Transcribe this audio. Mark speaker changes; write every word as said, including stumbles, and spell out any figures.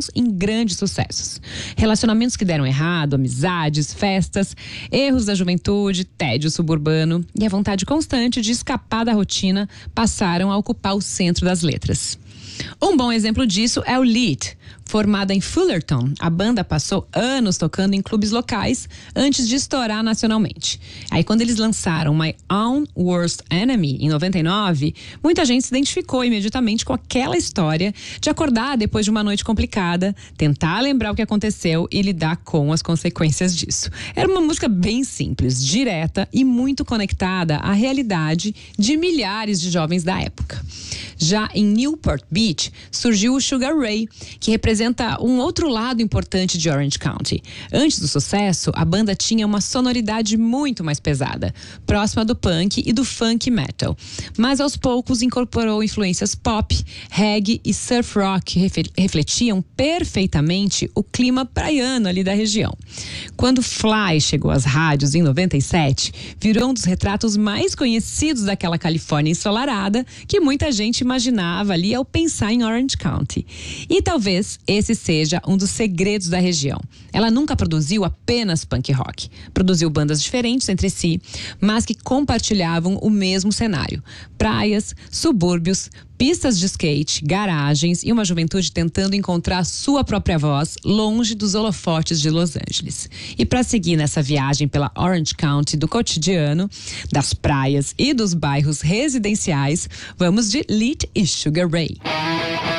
Speaker 1: alguns em grandes sucessos. Relacionamentos que deram errado, amizades, festas, erros da juventude, tédio suburbano e a vontade constante de escapar da rotina passaram a ocupar o centro das letras. Um bom exemplo disso é o Lead. Formada em Fullerton, a banda passou anos tocando em clubes locais antes de estourar nacionalmente. Aí quando eles lançaram My Own Worst Enemy, em noventa e nove, muita gente se identificou imediatamente com aquela história de acordar depois de uma noite complicada, tentar lembrar o que aconteceu e lidar com as consequências disso. Era uma música bem simples, direta e muito conectada à realidade de milhares de jovens da época. Já em Newport Beach, surgiu o Sugar Ray, que representa um outro lado importante de Orange County. Antes do sucesso, a banda tinha uma sonoridade muito mais pesada, próxima do punk e do funk metal. Mas aos poucos incorporou influências pop, reggae e surf rock que refletiam perfeitamente o clima praiano ali da região. Quando Fly chegou às rádios em noventa e sete, virou um dos retratos mais conhecidos daquela Califórnia ensolarada que muita gente imaginava ali ao pensar em Orange County. E talvez esse seja um dos segredos da região. Ela nunca produziu apenas punk rock. Produziu bandas diferentes entre si, mas que compartilhavam o mesmo cenário. Praias, subúrbios, pistas de skate, garagens e uma juventude tentando encontrar sua própria voz longe dos holofotes de Los Angeles. E para seguir nessa viagem pela Orange County do cotidiano, das praias e dos bairros residenciais, vamos de Lead e Sugar Ray.